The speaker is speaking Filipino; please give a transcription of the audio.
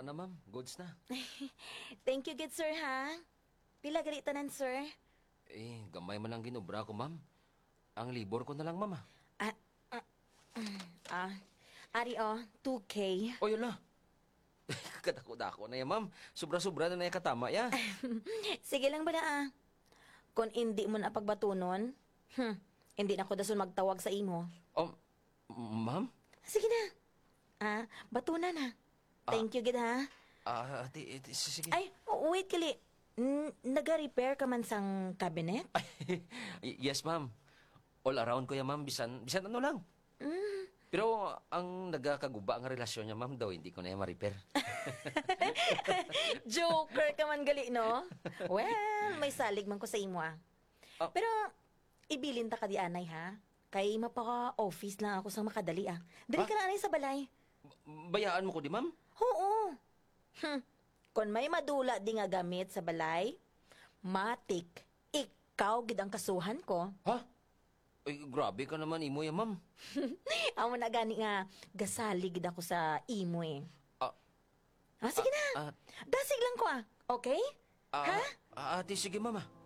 na ma'am. Goods na. Thank you, good sir, ha? Pila gali tanan, sir? Gamay man lang ginubra ko, ma'am. Ang libor ko na lang, ma'am. Ah, Ari, 2K. O, yun na. Kadako-dako na yan, ma'am. Sobra-sobra na yan katama, ya. Sige lang ba na, Kung hindi mo na pagbatunon, hindi na ko dason magtawag sa imo. Ma'am? Sige na. Batunan na. Thank you, gid, ha? Sige. Ay, wait, kali. Naga-repair ka man sang cabinet? Yes, ma'am. All around ko yan, ma'am. Bisan ano lang. Pero ang nagakaguba ang relasyon niya, ma'am, daw, hindi ko na yan ma-repair. Joker ka man gali, no? Well, may salig man ko sa imo, Pero, ibilin ta ka di anay, ha? Kay mapaka-office lang ako sang makadali, Dali ka na anay sa balay. Bayaan mo ko di, ma'am? Oo. Kung may madula di nga gamit sa balay, matik, ikaw gid ang kasuhan ko. Ha? Ay, grabe ka naman, imo yan, ma'am. Amo na gani nga, gasalig ako sa imo, sige na. Dasig lang ko, okay? Ate, sige, ma'am,